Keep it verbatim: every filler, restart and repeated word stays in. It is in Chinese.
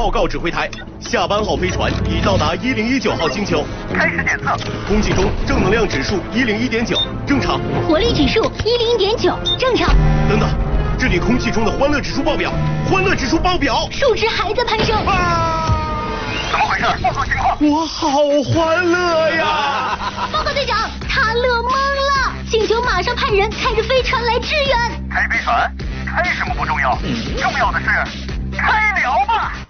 报告指挥台，下班号飞船已到达一零一九号星球， 开始检测。 空气中正能量指数一零一点九，正常。 活力指数一零一点九，正常。 等等，这里空气中的欢乐指数爆表，欢乐指数爆表， 数值还在攀升。 啊！怎么回事？报告情况。 我好欢乐呀！ 报告队长，他乐懵了，星球马上派人开着飞船来支援。 开飞船？开什么不重要，重要的是开聊吧。